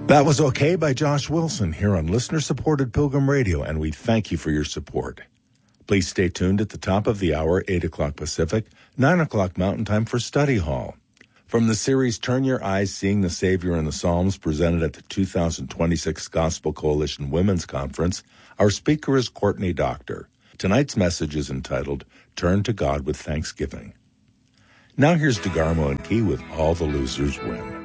That was Okay by Josh Wilson here on listener-supported Pilgrim Radio, and we thank you for your support. Please stay tuned at the top of the hour, 8 o'clock Pacific, 9 o'clock Mountain Time for Study Hall. From the series Turn Your Eyes, Seeing the Savior in the Psalms, presented at the 2026 Gospel Coalition Women's Conference, our speaker is Courtney Doctor. Tonight's message is entitled, Turn to God with Thanksgiving. Now here's DeGarmo and Key with All the Losers Win.